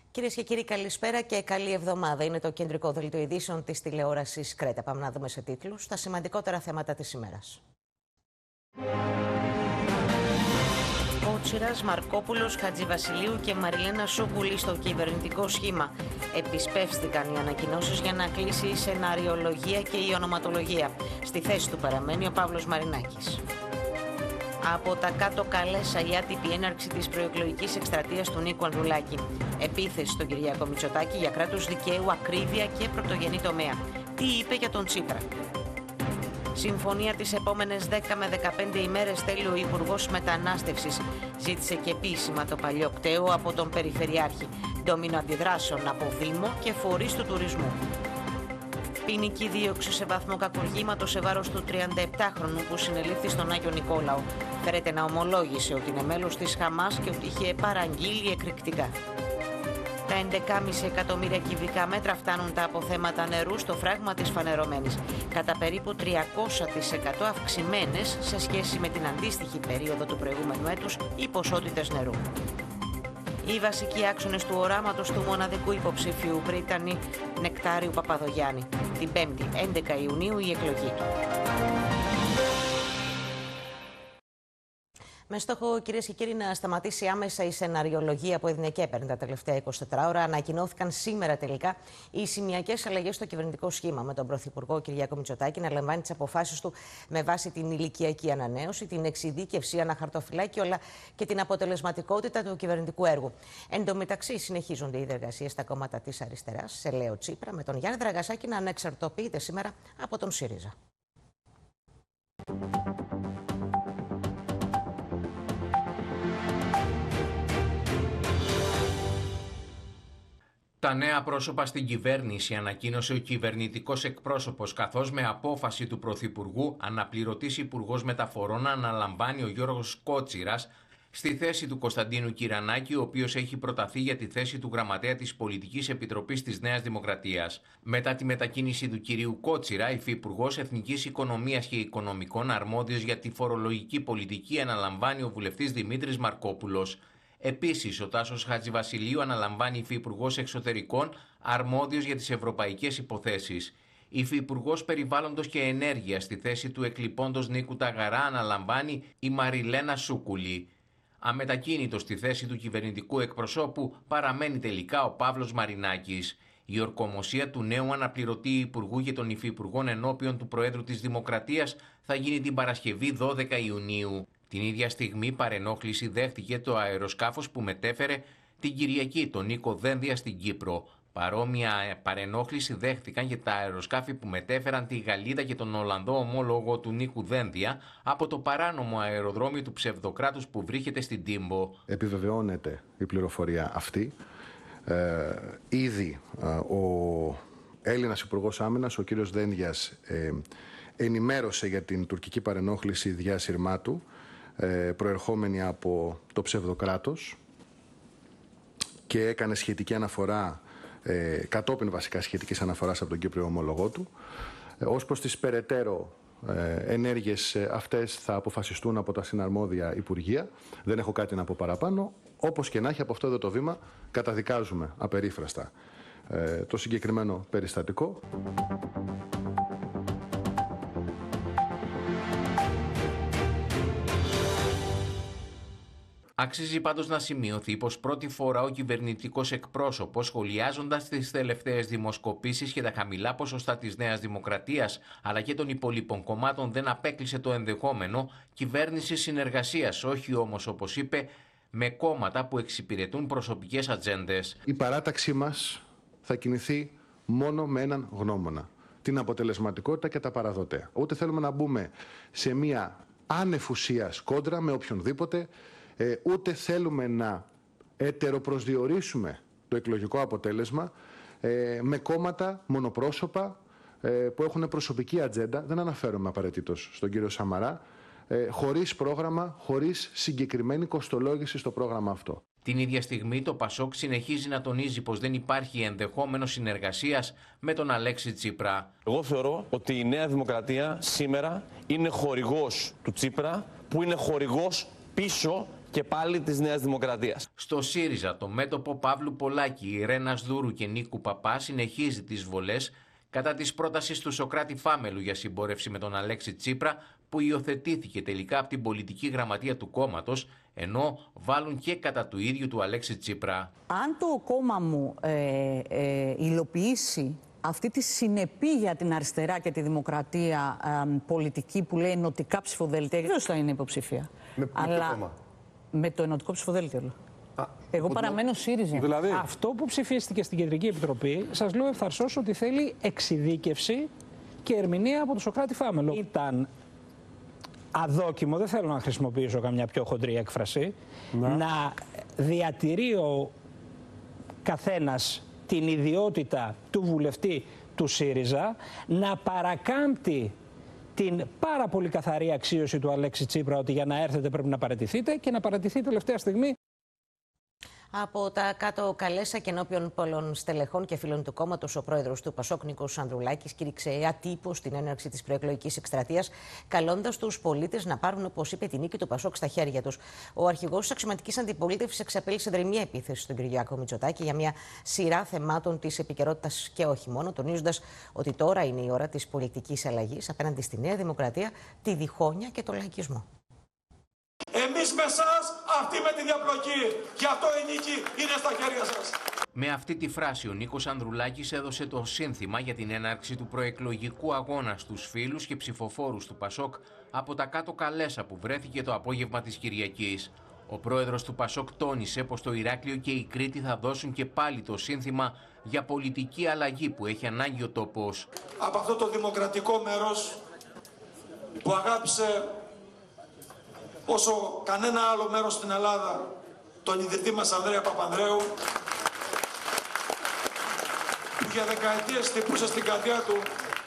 Κυρίες και κύριοι, καλησπέρα και καλή εβδομάδα. Είναι το κεντρικό δελτίο ειδήσεων της τηλεόρασης Κρέτα. Πάμε να δούμε σε τίτλους τα σημαντικότερα θέματα της ημέρας. Κότσιρας, Μαρκόπουλος, Χατζηβασιλείου και Μαριλένα Σούκουλη στο κυβερνητικό σχήμα. Επισπεύστηκαν οι ανακοινώσεις για να κλείσει η σεναριολογία και η ονοματολογία. Στη θέση του παραμένει ο Παύλος Μαρινάκης. Από τα κάτω Καλέσα η άτυπη έναρξη της προεκλογικής εκστρατείας του Νίκου Ανδρουλάκη. Επίθεση στον Κυριάκο Μητσοτάκη για κράτος δικαίου, ακρίβεια και πρωτογενή τομέα. Τι είπε για τον Τσίπρα? Συμφωνία τις επόμενες 10 με 15 ημέρες θέλει ο Υπουργός Μετανάστευσης. Ζήτησε και επίσημα το παλιό κτέο από τον Περιφερειάρχη. Ντόμινο αντιδράσεων από Δήμο και φορείς του τουρισμού. Ποινική δίωξη σε βάθμο κακουργήματος σε βάρος του 37χρονου που συνελήφθη στον Άγιο Νικόλαο. Φέρεται να ομολόγησε ότι είναι μέλος της Χαμάς και ότι είχε παραγγείλει εκρηκτικά. Τα 11,5 εκατομμύρια κυβικά μέτρα φτάνουν τα αποθέματα νερού στο φράγμα της Φανερωμένης. Κατά περίπου 300% αυξημένες σε σχέση με την αντίστοιχη περίοδο του προηγούμενου έτους οι ποσότητες νερού. Οι βασικοί άξονες του οράματος του μοναδικού υποψήφιου Πρίτανη Νεκτάριου Παπαδογιάννη. Την 5η 11 Ιουνίου η εκλογή του. Με στόχο, κυρίες και κύριοι, να σταματήσει άμεσα η σεναριολογία που έδινε και έπαιρνε τα τελευταία 24 ώρα, ανακοινώθηκαν σήμερα τελικά οι σημειακές αλλαγές στο κυβερνητικό σχήμα, με τον Πρωθυπουργό Κυριάκο Μητσοτάκη να λαμβάνει τις αποφάσεις του με βάση την ηλικιακή ανανέωση, την εξειδίκευση αναχαρτοφυλάκιο αλλά και την αποτελεσματικότητα του κυβερνητικού έργου. Εν τω μεταξύ, συνεχίζονται οι διεργασίες στα κόμματα της αριστεράς, σε Λέο Τσίπρα, με τον Γιάννη Δραγασάκη να ανεξαρτοποιείται σήμερα από τον ΣΥΡΙΖΑ. Τα νέα πρόσωπα στην κυβέρνηση ανακοίνωσε ο κυβερνητικός εκπρόσωπος, καθώς με απόφαση του Πρωθυπουργού αναπληρωτής Υπουργός Μεταφορών αναλαμβάνει ο Γιώργος Κότσιρας στη θέση του Κωνσταντίνου Κυρανάκη, ο οποίος έχει προταθεί για τη θέση του Γραμματέα της Πολιτικής Επιτροπής της Νέας Δημοκρατίας. Μετά τη μετακίνηση του κυρίου Κότσιρα, υφυπουργός Εθνικής Οικονομίας και Οικονομικών, αρμόδιος για τη φορολογική πολιτική, αναλαμβάνει ο βουλευτής Δημήτρης Μαρκόπουλος. Επίσης, ο Τάσος Χατζηβασιλείου αναλαμβάνει υφυπουργός Εξωτερικών, αρμόδιος για τις ευρωπαϊκές υποθέσεις. Υφυπουργός Περιβάλλοντος και Ενέργειας στη θέση του εκλειπώντος Νίκου Ταγαρά αναλαμβάνει η Μαριλένα Σούκουλη. Αμετακίνητος στη θέση του κυβερνητικού εκπροσώπου παραμένει τελικά ο Παύλος Μαρινάκης. Η ορκομοσία του νέου αναπληρωτή Υπουργού και των Υφυπουργών ενώπιον του Προέδρου της Δημοκρατίας θα γίνει την Παρασκευή 12 Ιουνίου. Την ίδια στιγμή παρενόχληση δέχτηκε το αεροσκάφος που μετέφερε την Κυριακή τον Νίκο Δένδια στην Κύπρο. Παρόμοια παρενόχληση δέχτηκαν και τα αεροσκάφη που μετέφεραν τη Γαλλίδα και τον Ολλανδό ομόλογο του Νίκου Δένδια από το παράνομο αεροδρόμιο του ψευδοκράτους που βρίσκεται στην Τύμπο. Επιβεβαιώνεται η πληροφορία αυτή. Ήδη ο Έλληνας Υπουργός Άμυνας, ο κύριος Δένδιας, ενημέρωσε για την τουρκική παρενόχληση διάσυρμά του, προερχόμενη από το ψευδοκράτος, και έκανε σχετική αναφορά, κατόπιν βασικά σχετικής αναφοράς από τον Κύπριο ομολογό του. Ως προς τις περαιτέρω ενέργειες αυτές θα αποφασιστούν από τα συναρμόδια Υπουργεία. Δεν έχω κάτι να πω παραπάνω. Όπως και να έχει, από αυτό εδώ το βήμα καταδικάζουμε απερίφραστα το συγκεκριμένο περιστατικό. Αξίζει πάντως να σημειωθεί πως πρώτη φορά ο κυβερνητικός εκπρόσωπος, σχολιάζοντας τις τελευταίες δημοσκοπήσεις και τα χαμηλά ποσοστά της Νέας Δημοκρατίας αλλά και των υπολείπων κομμάτων, δεν απέκλεισε το ενδεχόμενο κυβέρνηση συνεργασίας, όχι όμως, όπως είπε, με κόμματα που εξυπηρετούν προσωπικές ατζέντες. Η παράταξή μας θα κινηθεί μόνο με έναν γνώμονα: την αποτελεσματικότητα και τα παραδοτέα. Ούτε θέλουμε να μπούμε σε μια άνευ ουσίας κόντρα με οποιονδήποτε, ούτε θέλουμε να ετεροπροσδιορίσουμε το εκλογικό αποτέλεσμα με κόμματα μονοπρόσωπα που έχουν προσωπική ατζέντα. Δεν αναφέρομαι απαραίτητος στον κύριο Σαμαρά, χωρίς πρόγραμμα, χωρίς συγκεκριμένη κοστολόγηση στο πρόγραμμα αυτό. Την ίδια στιγμή το ΠΑΣΟΚ συνεχίζει να τονίζει πως δεν υπάρχει ενδεχόμενο συνεργασίας με τον Αλέξη Τσίπρα. Εγώ θεωρώ ότι η Νέα Δημοκρατία σήμερα είναι χορηγός του Τσίπρα, που είναι χορηγός πίσω και πάλι της Νέας Δημοκρατίας. Στο ΣΥΡΙΖΑ, το μέτωπο Παύλου Πολάκη, Ιρένας Δούρου και Νίκου Παπά συνεχίζει τις βολές κατά της πρότασης του Σωκράτη Φάμελου για συμπόρευση με τον Αλέξη Τσίπρα, που υιοθετήθηκε τελικά από την πολιτική γραμματεία του κόμματος, ενώ βάλουν και κατά του ίδιου του Αλέξη Τσίπρα. Αν το κόμμα μου υλοποιήσει αυτή τη συνεπή για την αριστερά και τη δημοκρατία πολιτική που λέει ενωτικά ψηφοδέλτια, ποιος θα είναι υποψήφια? Με ποιο κόμμα? Με το ενωτικό ψηφοδέλτιο. Εγώ παραμένω ΣΥΡΙΖΑ. Δηλαδή, αυτό που ψηφίστηκε στην Κεντρική Επιτροπή, σας λέω ευθαρσώς ότι θέλει εξειδίκευση και ερμηνεία από τον Σωκράτη Φάμελο. Ήταν αδόκιμο, δεν θέλω να χρησιμοποιήσω καμιά πιο χοντρή έκφραση, να διατηρεί ο καθένας την ιδιότητα του βουλευτή του ΣΥΡΙΖΑ, να παρακάμπτει την πάρα πολύ καθαρή αξίωση του Αλέξη Τσίπρα ότι για να έρθετε πρέπει να παραιτηθείτε, και να παραιτηθεί τελευταία στιγμή. Από τα κάτω καλέσα και ενώπιον πολλών στελεχών και φίλων του κόμματος, ο πρόεδρος του ΠΑΣΟΚ, Νίκος Ανδρουλάκης, κήρυξε ατύπως την έναρξη της προεκλογικής εκστρατείας, καλώντας τους πολίτες να πάρουν, όπως είπε, την νίκη του ΠΑΣΟΚ στα χέρια τους. Ο αρχηγός της αξιωματικής αντιπολίτευσης εξαπέλυσε δρυμία επίθεση στον Κυριάκο Μητσοτάκη για μια σειρά θεμάτων της επικαιρότητας και όχι μόνο, τονίζοντας ότι τώρα είναι η ώρα της πολιτικής αλλαγής απέναντι στη Νέα Δημοκρατία, τη διχόνοια και τον λαϊκισμό. Εμείς με εσάς, αυτοί με τη διαπλοκή. Γι' αυτό η νίκη είναι στα χέρια σας. Με αυτή τη φράση ο Νίκος Ανδρουλάκης έδωσε το σύνθημα για την έναρξη του προεκλογικού αγώνα στους φίλους και ψηφοφόρους του ΠΑΣΟΚ από τα κάτω καλέσα που βρέθηκε το απόγευμα της Κυριακής. Ο πρόεδρος του ΠΑΣΟΚ τόνισε πως το Ηράκλειο και η Κρήτη θα δώσουν και πάλι το σύνθημα για πολιτική αλλαγή που έχει ανάγκη ο τόπος. Από αυτό το δημοκρατικό μέρος που αγάπησε όσο κανένα άλλο μέρος στην Ελλάδα τον ιδρυτή μας Ανδρέα Παπανδρέου, που για δεκαετίες χτυπούσε στην καρδιά του